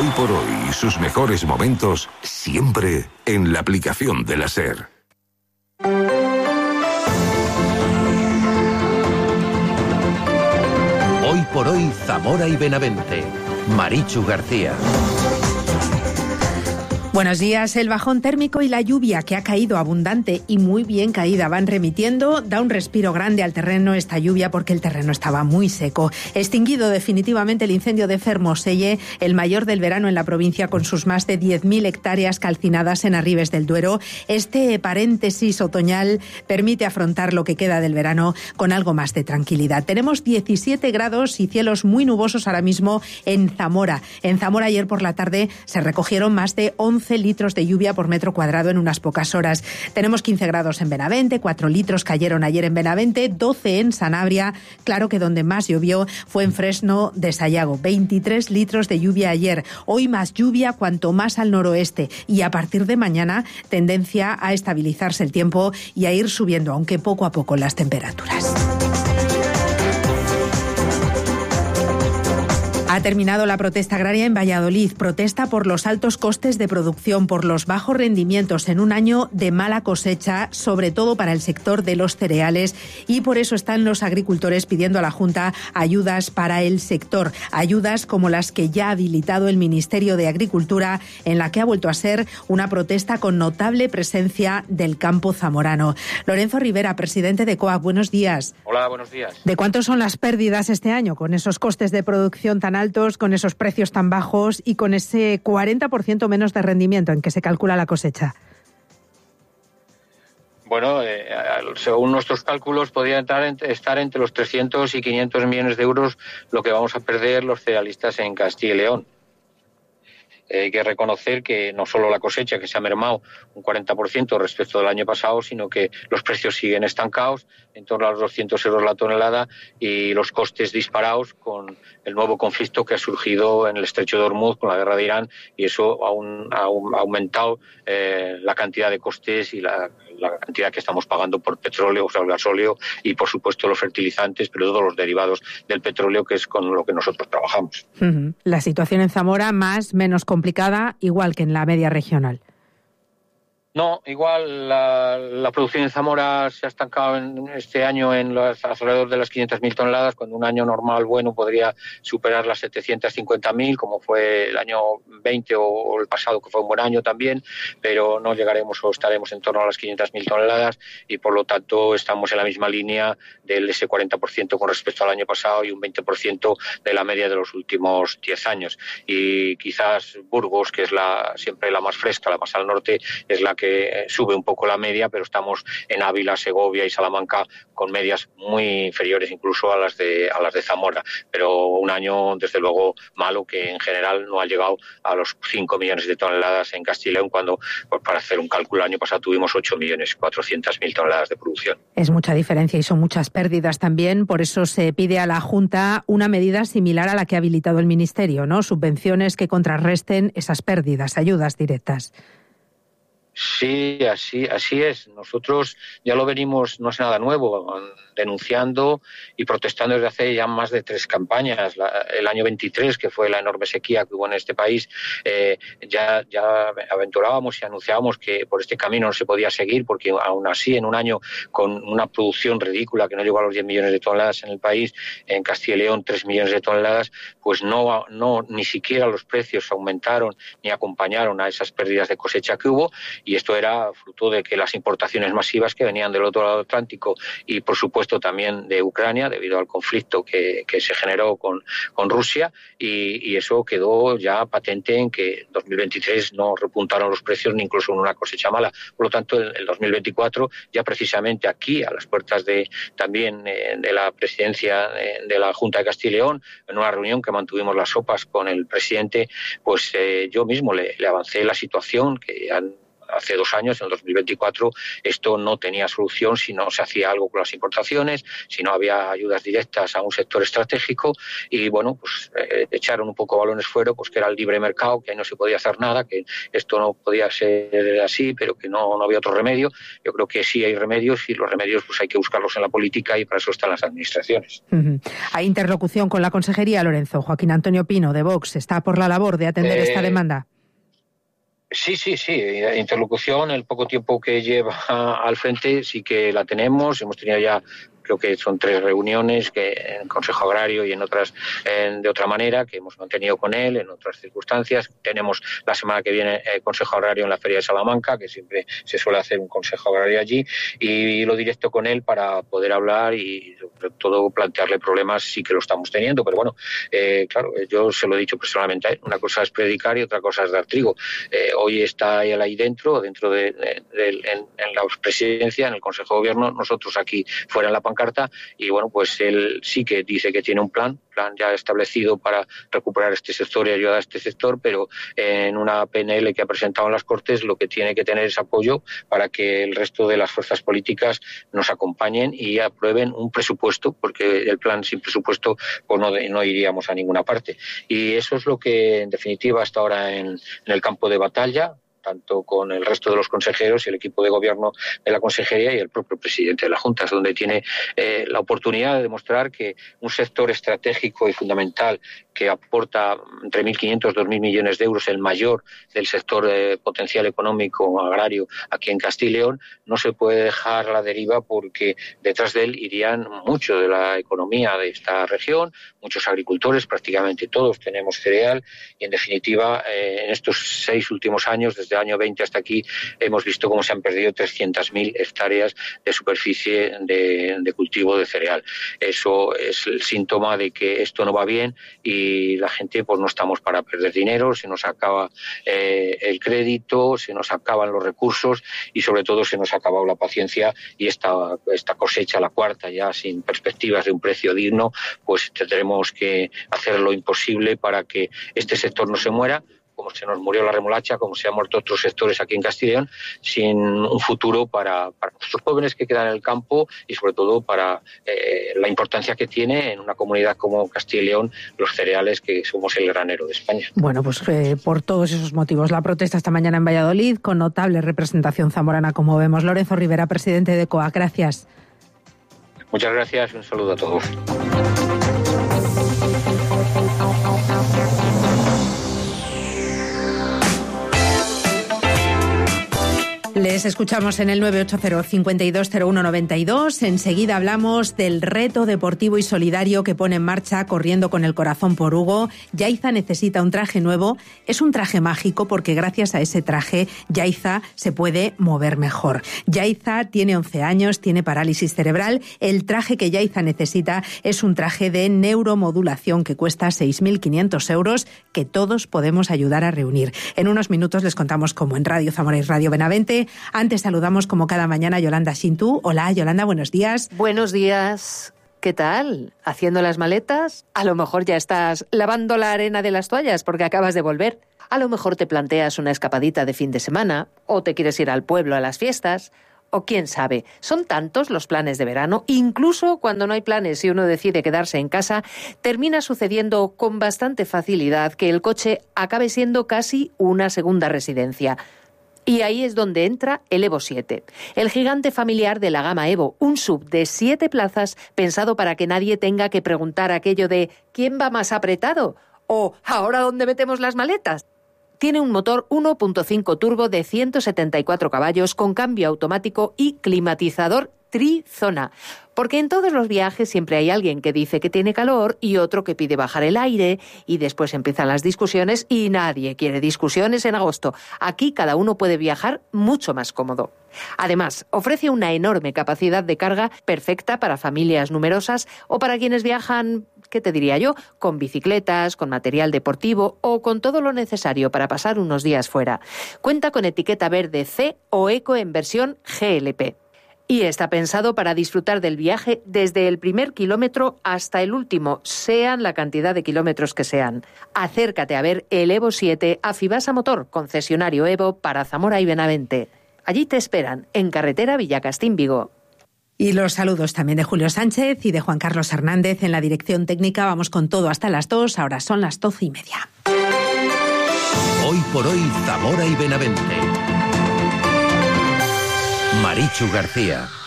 Hoy por hoy y sus mejores momentos siempre en la aplicación de la SER. Hoy por hoy Zamora y Benavente. Marichu García. Buenos días. El bajón térmico y la lluvia, que ha caído abundante y muy bien caída, van remitiendo. Da un respiro grande al terreno esta lluvia porque el terreno estaba muy seco. Extinguido definitivamente el incendio de Fermoselle, el mayor del verano en la provincia, con sus más de 10.000 hectáreas calcinadas en Arribes del Duero. Este paréntesis otoñal permite afrontar lo que queda del verano con algo más de tranquilidad. Tenemos 17 grados y cielos muy nubosos ahora mismo en Zamora. En Zamora ayer por la tarde se recogieron más de 11 litros de lluvia por metro cuadrado en unas pocas horas. Tenemos 15 grados en Benavente, 4 litros cayeron ayer en Benavente, 12 en Sanabria. Claro que donde más llovió fue en Fresno de Sayago, 23 litros de lluvia ayer. Hoy más lluvia, cuanto más al noroeste, y a partir de mañana tendencia a estabilizarse el tiempo y a ir subiendo, aunque poco a poco, las temperaturas. Ha terminado la protesta agraria en Valladolid. Protesta por los altos costes de producción, por los bajos rendimientos en un año de mala cosecha, sobre todo para el sector de los cereales, y por eso están los agricultores pidiendo a la Junta ayudas para el sector, ayudas como las que ya ha habilitado el Ministerio de Agricultura, en la que ha vuelto a ser una protesta con notable presencia del campo zamorano. Lorenzo Rivera, presidente de COAG, buenos días. Hola, buenos días. ¿De cuántos son las pérdidas este año con esos costes de producción tan altos, con esos precios tan bajos y con ese 40% menos de rendimiento en que se calcula la cosecha? Bueno, según nuestros cálculos, podría estar entre los 300 y 500 millones de euros lo que vamos a perder los cerealistas en Castilla y León. Hay que reconocer que no solo la cosecha, que se ha mermado un 40% respecto del año pasado, sino que los precios siguen estancados en torno a los 200 euros la tonelada y los costes disparados con el nuevo conflicto que ha surgido en el estrecho de Hormuz con la guerra de Irán, y eso ha aumentado la cantidad de costes y la cantidad que estamos pagando por petróleo, o sea, el gasóleo y, por supuesto, los fertilizantes, pero todos los derivados del petróleo, que es con lo que nosotros trabajamos. La situación en Zamora menos complicada, igual que en la media regional. No, igual la producción en Zamora se ha estancado este año en alrededor de las 500.000 toneladas, cuando un año normal bueno podría superar las 750.000, como fue el año 20 o el pasado, que fue un buen año también, pero no llegaremos o estaremos en torno a las 500.000 toneladas y por lo tanto estamos en la misma línea del ese 40% con respecto al año pasado y un 20% de la media de los últimos 10 años. Y quizás Burgos, que es siempre la más fresca, la más al norte, es la que sube un poco la media, pero estamos en Ávila, Segovia y Salamanca con medias muy inferiores incluso a las de Zamora. Pero un año, desde luego, malo, que en general no ha llegado a los 5 millones de toneladas en Castilla y León, cuando, pues, para hacer un cálculo, el año pasado tuvimos 8.400.000 toneladas de producción. Es mucha diferencia y son muchas pérdidas también. Por eso se pide a la Junta una medida similar a la que ha habilitado el Ministerio, ¿no? Subvenciones que contrarresten esas pérdidas, ayudas directas. Sí, así es. Nosotros ya lo venimos, no es nada nuevo, denunciando y protestando desde hace ya más de 3 campañas. El año 23, que fue la enorme sequía que hubo en este país, ya aventurábamos y anunciábamos que por este camino no se podía seguir, porque aún así, en un año con una producción ridícula que no llegó a los 10 millones de toneladas en el país, en Castilla y León 3 millones de toneladas, pues no ni siquiera los precios aumentaron ni acompañaron a esas pérdidas de cosecha que hubo. Y esto era fruto de que las importaciones masivas que venían del otro lado del Atlántico y, por supuesto, también de Ucrania, debido al conflicto que se generó con Rusia, y eso quedó ya patente en que en 2023 no repuntaron los precios ni incluso en una cosecha mala. Por lo tanto, el 2024, ya precisamente aquí, a las puertas también de la presidencia de la Junta de Castilla y León, en una reunión que mantuvimos las sopas con el presidente, pues yo mismo le avancé la situación que han hace 2 años, en el 2024, esto no tenía solución si no se hacía algo con las importaciones, si no había ayudas directas a un sector estratégico y, bueno, pues echaron un poco balones fuera, pues que era el libre mercado, que ahí no se podía hacer nada, que esto no podía ser así, pero que no había otro remedio. Yo creo que sí hay remedios y los remedios pues hay que buscarlos en la política y para eso están las administraciones. Hay interlocución con la Consejería, Lorenzo. Joaquín Antonio Pino, de Vox, está por la labor de atender esta demanda. Sí. Interlocución, el poco tiempo que lleva al frente sí que la tenemos. Hemos tenido ya, creo que son 3 reuniones que en el Consejo Agrario y en otras de otra manera que hemos mantenido con él en otras circunstancias. Tenemos la semana que viene el Consejo Agrario en la Feria de Salamanca, que siempre se suele hacer un Consejo Agrario allí, y lo directo con él para poder hablar y sobre todo plantearle problemas. Sí que lo estamos teniendo, pero bueno, claro, yo se lo he dicho personalmente, una cosa es predicar y otra cosa es dar trigo. Hoy está él ahí dentro en la presidencia, en el Consejo de Gobierno, nosotros aquí fuera en la pancarta, y bueno, pues él sí que dice que tiene un plan ya establecido para recuperar este sector y ayudar a este sector, pero en una PNL que ha presentado en las Cortes lo que tiene que tener es apoyo para que el resto de las fuerzas políticas nos acompañen y aprueben un presupuesto, porque el plan sin presupuesto pues no iríamos a ninguna parte. Y eso es lo que en definitiva está ahora en el campo de batalla, tanto con el resto de los consejeros y el equipo de gobierno de la consejería y el propio presidente de la Junta, es donde tiene la oportunidad de demostrar que un sector estratégico y fundamental que aporta entre 1.500 y 2.000 millones de euros, el mayor del sector potencial económico agrario aquí en Castilla y León, no se puede dejar a la deriva, porque detrás de él irían mucho de la economía de esta región, muchos agricultores, prácticamente todos tenemos cereal, y en definitiva en estos 6 últimos años, desde el año 20 hasta aquí, hemos visto cómo se han perdido 300.000 hectáreas de superficie de cultivo de cereal. Eso es el síntoma de que esto no va bien y la gente pues no estamos para perder dinero, se nos acaba el crédito, se nos acaban los recursos y sobre todo se nos ha acabado la paciencia, y esta cosecha, la cuarta ya sin perspectivas de un precio digno, pues tendremos que hacer lo imposible para que este sector no se muera, como se nos murió la remolacha, como se han muerto otros sectores aquí en Castilla y León, sin un futuro para nuestros jóvenes que quedan en el campo y sobre todo para la importancia que tiene en una comunidad como Castilla y León los cereales, que somos el granero de España. Bueno, pues por todos esos motivos, la protesta esta mañana en Valladolid, con notable representación zamorana, como vemos. Lorenzo Rivera, presidente de COAG, gracias. Muchas gracias y un saludo a todos. Les escuchamos en el 980-520192. Enseguida hablamos del reto deportivo y solidario que pone en marcha Corriendo con el Corazón por Hugo. Yaiza necesita un traje nuevo. Es un traje mágico porque gracias a ese traje Yaiza se puede mover mejor. Yaiza tiene 11 años, tiene parálisis cerebral. El traje que Yaiza necesita es un traje de neuromodulación que cuesta 6.500 euros, que todos podemos ayudar a reunir. En unos minutos les contamos cómo en Radio Zamora y Radio Benavente. Antes saludamos como cada mañana a Yolanda Sintú. Hola Yolanda, buenos días. Buenos días. ¿Qué tal? ¿Haciendo las maletas? A lo mejor ya estás lavando la arena de las toallas porque acabas de volver. A lo mejor te planteas una escapadita de fin de semana, o te quieres ir al pueblo a las fiestas, o quién sabe. Son tantos los planes de verano, incluso cuando no hay planes y uno decide quedarse en casa, termina sucediendo con bastante facilidad que el coche acabe siendo casi una segunda residencia. Y ahí es donde entra el Evo 7, el gigante familiar de la gama Evo, un SUV de 7 plazas pensado para que nadie tenga que preguntar aquello de ¿quién va más apretado? O ¿ahora dónde metemos las maletas? Tiene un motor 1.5 turbo de 174 caballos con cambio automático y climatizador trizona. Porque en todos los viajes siempre hay alguien que dice que tiene calor y otro que pide bajar el aire, y después empiezan las discusiones y nadie quiere discusiones en agosto. Aquí cada uno puede viajar mucho más cómodo. Además, ofrece una enorme capacidad de carga perfecta para familias numerosas o para quienes viajan, ¿qué te diría yo?, con bicicletas, con material deportivo o con todo lo necesario para pasar unos días fuera. Cuenta con etiqueta verde C o Eco en versión GLP. Y está pensado para disfrutar del viaje desde el primer kilómetro hasta el último, sean la cantidad de kilómetros que sean. Acércate a ver el Evo 7 a Fibasa Motor, concesionario Evo para Zamora y Benavente. Allí te esperan, en carretera Villacastín-Vigo. Y los saludos también de Julio Sánchez y de Juan Carlos Hernández en la dirección técnica. Vamos con todo hasta las 2, ahora son las 12:30. Hoy por hoy, Zamora y Benavente. Marichu García.